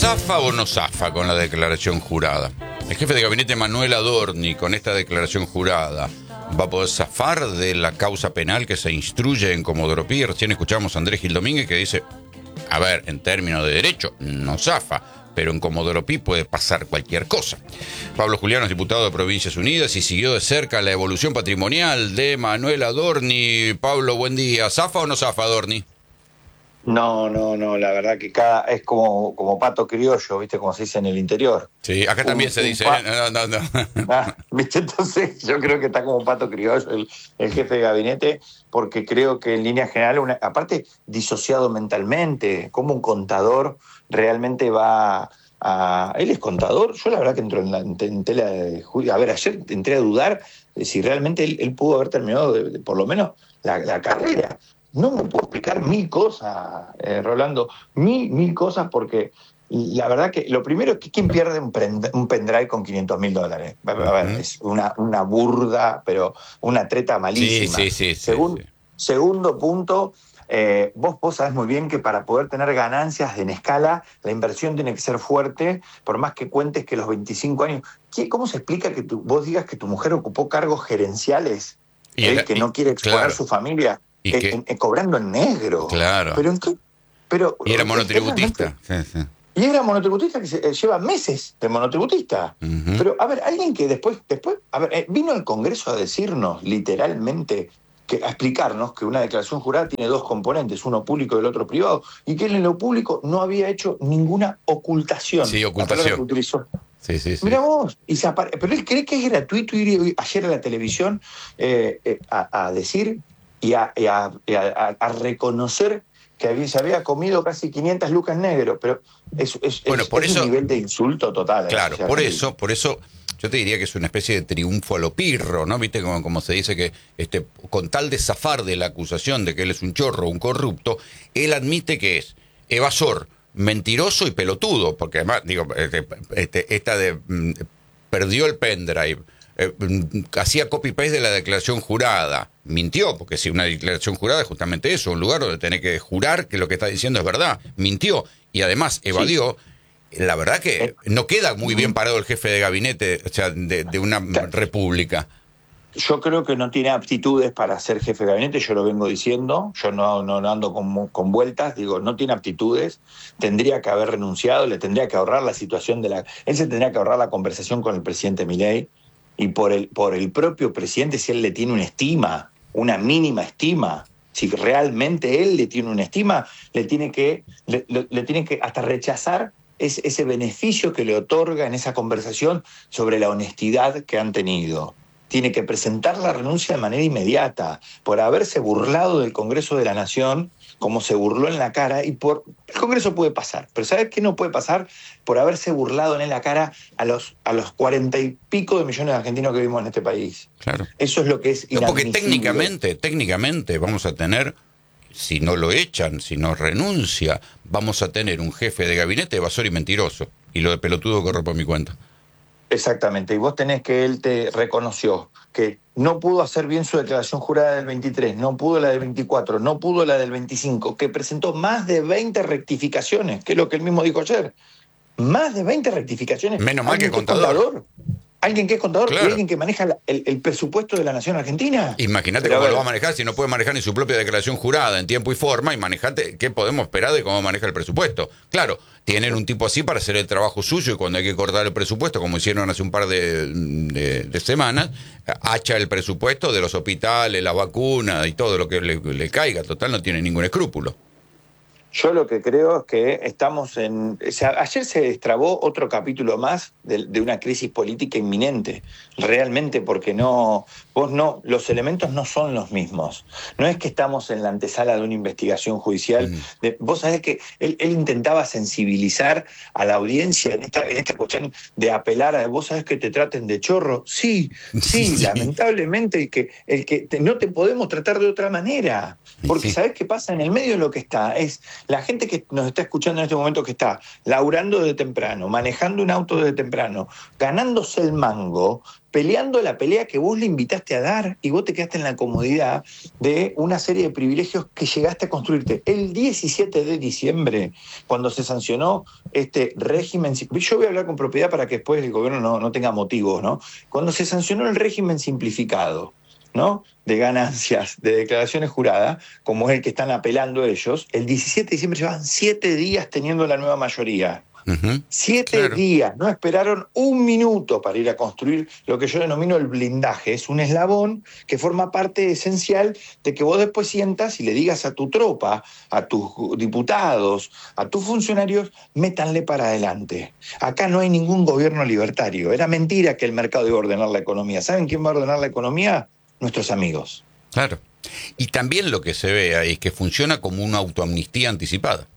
¿Zafa o no zafa con la declaración jurada? El jefe de gabinete Manuel Adorni, con esta declaración jurada, ¿va a poder zafar de la causa penal que se instruye en Comodoro Pi? Recién escuchamos a Andrés Gil Domínguez que dice, a ver, en términos de derecho, no zafa, pero en Comodoro Pi puede pasar cualquier cosa. Pablo Juliano es diputado de Provincias Unidas y siguió de cerca la evolución patrimonial de Manuel Adorni. Pablo, buen día. ¿Zafa o no zafa, Adorni? No, la verdad que es como pato criollo, ¿viste? Como se dice en el interior. Sí, acá también se dice, no. ¿Viste? Entonces yo creo que está como pato criollo el jefe de gabinete, porque creo que en línea general, aparte disociado mentalmente, como un contador realmente va a... Él es contador, yo la verdad que entro en tela de juicio. A ver, ayer entré a dudar de si realmente él pudo haber terminado por lo menos la carrera. No me puedo explicar mil cosas, Rolando, mil cosas, porque la verdad que lo primero es que ¿quién pierde un pendrive con $500.000? A ver, es una burda, pero una treta malísima. Sí. Segundo punto, vos sabés muy bien que para poder tener ganancias en escala, la inversión tiene que ser fuerte, por más que cuentes que los 25 años... ¿Cómo se explica que vos digas que tu mujer ocupó cargos gerenciales, que no quiere exponer claro. su familia? Cobrando en negro. Claro. Y era monotributista. Sí. Y era monotributista que lleva meses de monotributista. Uh-huh. Pero, a ver, alguien que después vino al Congreso a decirnos, literalmente, a explicarnos que una declaración jurada tiene dos componentes, uno público y el otro privado, y que él en lo público no había hecho ninguna ocultación. Sí, ocultación. Que utilizó. Sí. Mirá vos, pero él cree que es gratuito ir ayer a la televisión a decir... Y a reconocer que se había comido casi 500 lucas negro, pero es un nivel de insulto total. Claro, por eso yo te diría que es una especie de triunfo a lo Pirro, ¿no? Viste como se dice que con tal de zafar de la acusación de que él es un chorro, un corrupto, él admite que es evasor, mentiroso y pelotudo, porque además, digo, perdió el pendrive, hacía copy-paste de la declaración jurada, mintió, porque si una declaración jurada es justamente eso, un lugar donde tenés que jurar que lo que está diciendo es verdad, mintió y además evadió. Sí. La verdad que no queda muy bien parado el jefe de gabinete, o sea, de una república. Yo creo que no tiene aptitudes para ser jefe de gabinete, yo lo vengo diciendo, yo no ando con vueltas, digo, no tiene aptitudes, tendría que haber renunciado, le tendría que ahorrar la situación él se tendría que ahorrar la conversación con el presidente Milei, y por el propio presidente, si él le tiene una estima, una mínima estima, si realmente él le tiene una estima, le tiene que hasta rechazar ese beneficio que le otorga en esa conversación sobre la honestidad que han tenido. Tiene que presentar la renuncia de manera inmediata por haberse burlado del Congreso de la Nación, como se burló en la cara, el Congreso puede pasar, pero ¿sabes qué no puede pasar? Por haberse burlado en la cara a los 40 y pico de millones de argentinos que vivimos en este país. Claro. Eso es lo que es inadmisible. Porque técnicamente vamos a tener, si no lo echan, si no renuncia, vamos a tener un jefe de gabinete evasor y mentiroso, y lo de pelotudo corre por mi cuenta. Exactamente, y vos tenés que él te reconoció que no pudo hacer bien su declaración jurada del 23, no pudo la del 24, no pudo la del 25, que presentó más de 20 rectificaciones, que es lo que él mismo dijo ayer. Más de 20 rectificaciones. Menos mal que contador. Alguien que es contador, claro. Y alguien que maneja el presupuesto de la Nación Argentina. Imagínate cómo lo va a manejar si no puede manejar ni su propia declaración jurada en tiempo y forma. Imagínate qué podemos esperar de cómo maneja el presupuesto. Claro, tienen un tipo así para hacer el trabajo suyo y cuando hay que cortar el presupuesto, como hicieron hace un par de semanas, hacha el presupuesto de los hospitales, las vacunas y todo lo que le caiga. Total, no tiene ningún escrúpulo. Yo lo que creo es que estamos ayer se destrabó otro capítulo más de una crisis política inminente, realmente, porque los elementos no son los mismos. No es que estamos en la antesala de una investigación judicial. Vos sabés que él intentaba sensibilizar a la audiencia en esta cuestión de apelar a vos sabés que te traten de chorro. Sí, lamentablemente el que no te podemos tratar de otra manera. Porque ¿sabés qué pasa? En el medio de lo que está es La gente que nos está escuchando en este momento, que está laburando de temprano, manejando un auto de temprano, ganándose el mango, peleando la pelea que vos le invitaste a dar y vos te quedaste en la comodidad de una serie de privilegios que llegaste a construirte. El 17 de diciembre, cuando se sancionó este régimen, yo voy a hablar con propiedad para que después el gobierno no tenga motivos, ¿no? Cuando se sancionó el régimen simplificado, ¿no?, de ganancias, de declaraciones juradas, como es el que están apelando ellos, el 17 de diciembre llevaban 7 días teniendo la nueva mayoría. 7 días, no esperaron un minuto para ir a construir lo que yo denomino el blindaje. Es un eslabón que forma parte esencial de que vos después sientas y le digas a tu tropa, a tus diputados, a tus funcionarios, métanle para adelante. Acá no hay ningún gobierno libertario. Era mentira que el mercado iba a ordenar la economía. ¿Saben quién va a ordenar la economía? Nuestros amigos. Claro. Y también lo que se ve ahí es que funciona como una autoamnistía anticipada.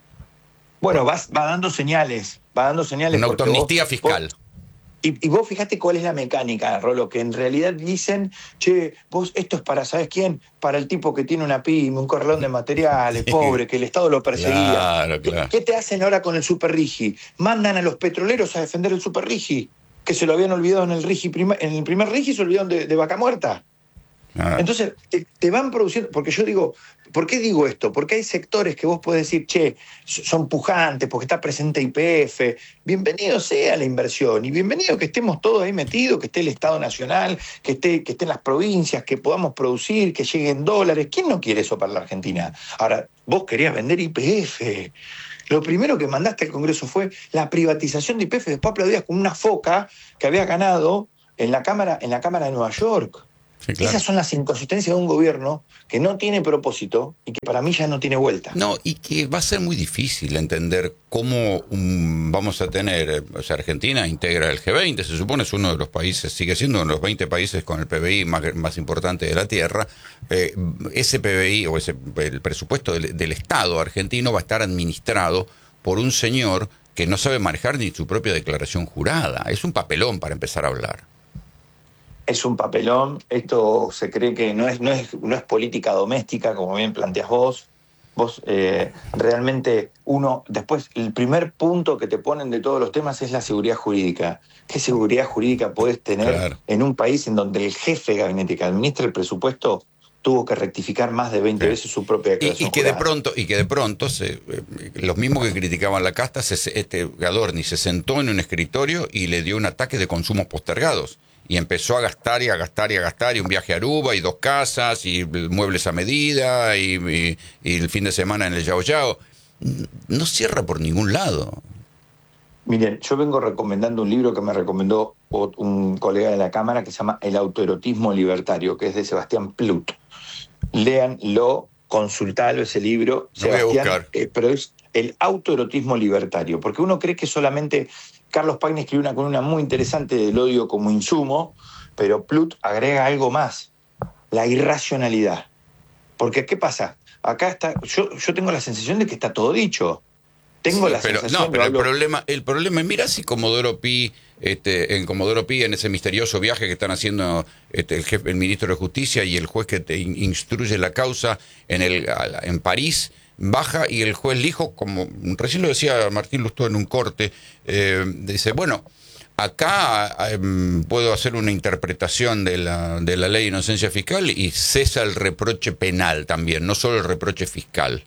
Bueno, va dando señales. Una autoamnistía fiscal. Y vos fijate cuál es la mecánica, Rolo, que en realidad dicen, che, vos esto es para, ¿sabés quién? Para el tipo que tiene una pyme, un corralón de materiales, pobre, que el Estado lo perseguía. Claro. ¿Qué te hacen ahora con el Superrigi? Mandan a los petroleros a defender el Superrigi, que se lo habían olvidado en el primer Rigi se olvidaron de Vaca Muerta. Entonces, te van produciendo, porque yo digo, ¿por qué digo esto? Porque hay sectores que vos podés decir, che, son pujantes, porque está presente YPF, bienvenido sea la inversión, y bienvenido que estemos todos ahí metidos, que esté el Estado Nacional, que estén las provincias, que podamos producir, que lleguen dólares. ¿Quién no quiere eso para la Argentina? Ahora, vos querías vender YPF. Lo primero que mandaste al Congreso fue la privatización de YPF, después aplaudías con una foca que había ganado en la Cámara de Nueva York. Sí, claro. Esas son las inconsistencias de un gobierno que no tiene propósito y que para mí ya no tiene vuelta. No, y que va a ser muy difícil entender cómo vamos a tener, o sea, Argentina integra el G20, se supone es uno de los países, sigue siendo uno de los 20 países con el PBI más importante de la Tierra. Ese PBI o el presupuesto del Estado argentino va a estar administrado por un señor que no sabe manejar ni su propia declaración jurada. Es un papelón para empezar a hablar. Es un papelón, esto se cree que no es política doméstica, como bien planteás vos. Vos realmente después el primer punto que te ponen de todos los temas es la seguridad jurídica. ¿Qué seguridad jurídica podés tener en un país en donde el jefe de gabinete que administra el presupuesto tuvo que rectificar más de 20 veces su propia declaración y que de pronto los mismos que criticaban la casta, Adorni se sentó en un escritorio y le dio un ataque de consumos postergados. Y empezó a gastar y a gastar y a gastar, y un viaje a Aruba, y 2 casas, y muebles a medida, y el fin de semana en el Yao Yao. No cierra por ningún lado. Miren, yo vengo recomendando un libro que me recomendó un colega de la Cámara que se llama El autoerotismo libertario, que es de Sebastián Plut. Léanlo, consultalo ese libro. Lo voy a buscar. Pero es el autoerotismo libertario, porque uno cree que solamente... Carlos Pagni escribió una columna muy interesante del odio como insumo, pero Plut agrega algo más, la irracionalidad. Porque, ¿qué pasa? Acá está, yo tengo la sensación de que está todo dicho. Tengo la sensación... No, pero el problema es, mira si Comodoro Pi, en ese misterioso viaje que están haciendo el ministro de Justicia y el juez que te instruye la causa en París, baja y el juez Lijo, como recién lo decía Martín Lustó en un corte, dice, bueno, acá puedo hacer una interpretación de la ley de inocencia fiscal y cesa el reproche penal también, no solo el reproche fiscal.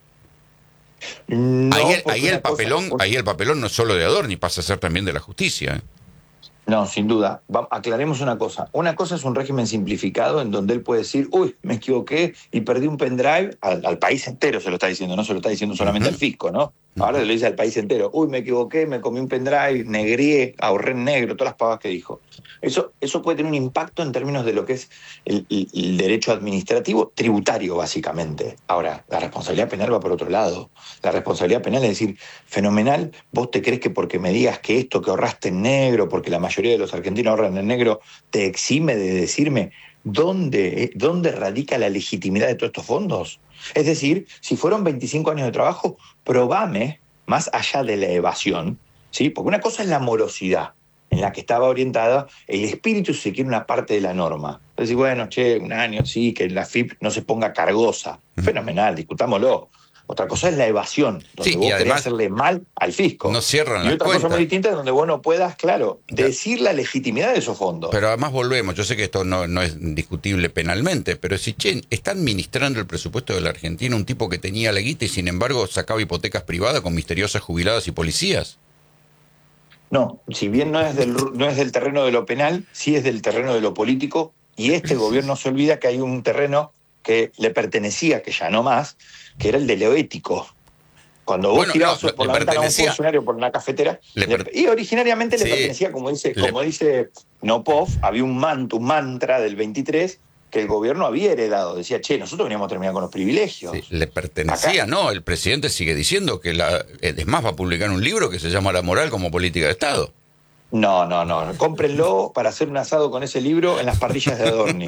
No, ahí el papelón no es solo de Adorni, pasa a ser también de la justicia. No, sin duda. Aclaremos una cosa. Una cosa es un régimen simplificado en donde él puede decir, uy, me equivoqué y perdí un pendrive, al país entero se lo está diciendo, no se lo está diciendo solamente al fisco, ¿no? Ahora se lo dice al país entero, uy, me equivoqué, me comí un pendrive, negrié, ahorré en negro, todas las pavas que dijo. Eso puede tener un impacto en términos de lo que es el derecho administrativo tributario, básicamente. Ahora, la responsabilidad penal va por otro lado. La responsabilidad penal es decir, fenomenal, vos te crees que porque me digas que esto que ahorraste en negro, porque la mayoría de los argentinos ahorran en negro, te exime de decirme dónde radica la legitimidad de todos estos fondos. Es decir, si fueron 25 años de trabajo, probame, más allá de la evasión, ¿sí? Porque una cosa es la morosidad, en la que estaba orientada el espíritu, si se quiere, una parte de la norma. Es decir, bueno, un año, sí, que la FIP no se ponga cargosa. Fenomenal, discutámoslo. Otra cosa es la evasión, donde vos querés hacerle mal al fisco. No cierran las cuentas. Y otra cosa muy distinta es donde vos no puedas, claro, decir la legitimidad de esos fondos. Pero además volvemos, yo sé que esto no es discutible penalmente, pero si está administrando el presupuesto de la Argentina un tipo que tenía la guita y sin embargo sacaba hipotecas privadas con misteriosas jubiladas y policías. No, si bien no es del terreno de lo penal, sí es del terreno de lo político, y este gobierno se olvida que hay un terreno que le pertenecía, que ya no más, que era el de lo ético. Cuando vos tirabas por la ventana a un funcionario por una cafetera, y originariamente le pertenecía, como dice Nopov, había un mantra del 23 que el gobierno había heredado. Decía, nosotros veníamos a terminar con los privilegios. Sí, le pertenecía, no, el presidente sigue diciendo que es más, va a publicar un libro que se llama La moral como política de Estado. No, cómprenlo para hacer un asado con ese libro en las parrillas de Adorni.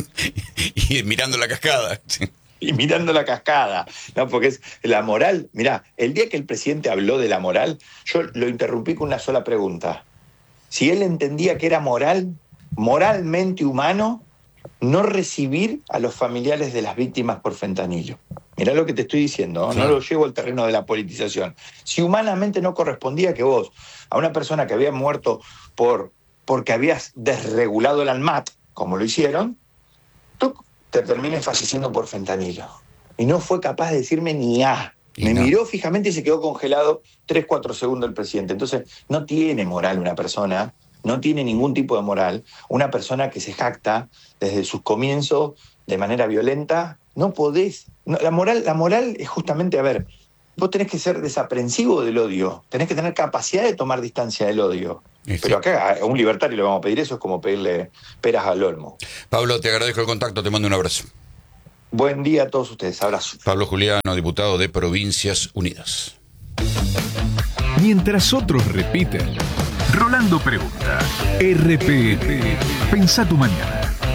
Y mirando la cascada. Y mirando la cascada, ¿no? Porque es la moral. Mirá, el día que el presidente habló de la moral, yo lo interrumpí con una sola pregunta. Si él entendía que era moralmente humano, no recibir a los familiares de las víctimas por fentanilo. Mirá lo que te estoy diciendo, ¿no? No lo llevo al terreno de la politización. Si humanamente no correspondía que vos, a una persona que había muerto porque habías desregulado el ANMAT, como lo hicieron, tú te termines falleciendo por fentanilo. Y no fue capaz de decirme ni A. Me miró fijamente y se quedó congelado 3-4 segundos el presidente. Entonces, no tiene moral una persona, no tiene ningún tipo de moral. Una persona que se jacta desde sus comienzos de manera violenta, no podés. La moral es justamente, vos tenés que ser desaprensivo del odio, tenés que tener capacidad de tomar distancia del odio. Sí. Pero acá a un libertario le vamos a pedir eso, es como pedirle peras al olmo. Pablo, te agradezco el contacto, te mando un abrazo. Buen día a todos ustedes, abrazo. Pablo Juliano, diputado de Provincias Unidas. Mientras otros repiten, Rolando pregunta. RPM, pensá tu mañana.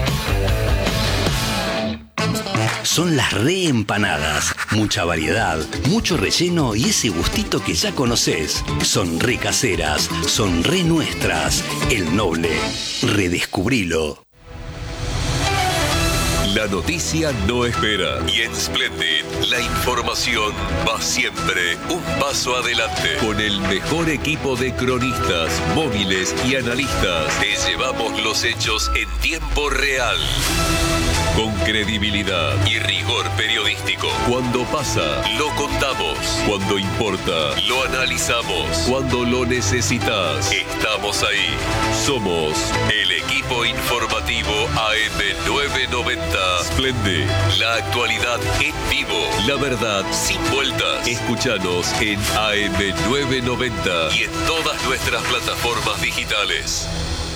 Son las reempanadas. Mucha variedad, mucho relleno y ese gustito que ya conocés. Son re caseras, son re nuestras. El Noble. Redescubrilo. La noticia no espera y en Splendid la información va siempre un paso adelante. Con el mejor equipo de cronistas, móviles y analistas, te llevamos los hechos en tiempo real. Con credibilidad y rigor periodístico. Cuando pasa, lo contamos. Cuando importa, lo analizamos. Cuando lo necesitas, estamos ahí. Somos el equipo informativo AM990. Splendid, la actualidad en vivo. La verdad sin vueltas. Escúchanos en AM990 y en todas nuestras plataformas digitales.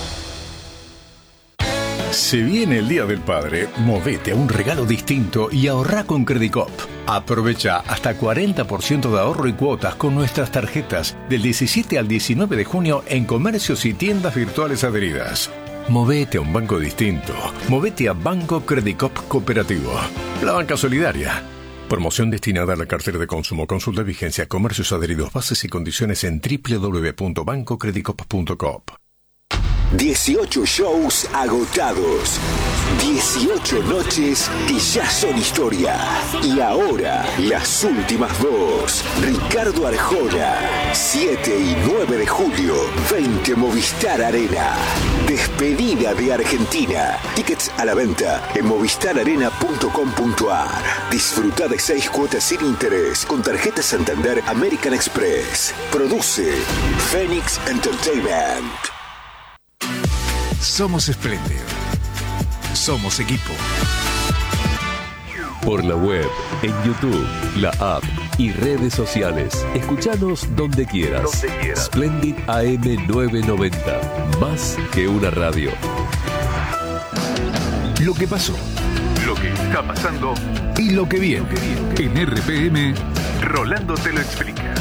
Se viene el Día del Padre, movete a un regalo distinto y ahorrá con Credicop. Aprovecha hasta 40% de ahorro y cuotas con nuestras tarjetas del 17 al 19 de junio en comercios y tiendas virtuales adheridas. Movete a un banco distinto. Movete a Banco Credicop Cooperativo. La banca solidaria. Promoción destinada a la cartera de consumo. Consulta vigencia, comercios adheridos, bases y condiciones en www.bancocredicop.com. 18 shows agotados, 18 noches que ya son historia. Y ahora, las últimas dos. Ricardo Arjona, 7 y 9 de julio, 20 Movistar Arena. Despedida de Argentina. Tickets a la venta en movistararena.com.ar. Disfruta de 6 cuotas sin interés con tarjeta Santander American Express. Produce Phoenix Entertainment. Somos Splendid. Somos equipo. Por la web, en YouTube, la app y redes sociales. Escuchanos donde quieras. Splendid AM990. Más que una radio. Lo que pasó, lo que está pasando y lo que viene. En RPM, Rolando te lo explica.